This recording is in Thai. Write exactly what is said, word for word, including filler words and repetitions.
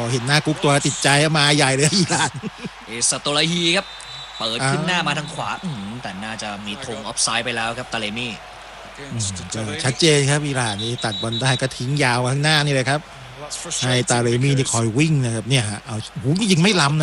เห็นหน้ากุ๊กตัวติดใจมาใหญ่เลยอิหร่านเอสโตลาฮีครับเปิดขึ้นหน้ามาทางขวาแต่น่าจะมีธงออฟไซด์ไปแล้วครับตาเลมี่ชัดเจนครับอิหร่านนี่ตัดบอลได้ก็ทิ้งยาวข้างหน้านี่เลยครับให้ตาเลมี่นี่คอยวิ่งนะครับเนี่ยฮะเอาหูยิงไม่ล้ำนะ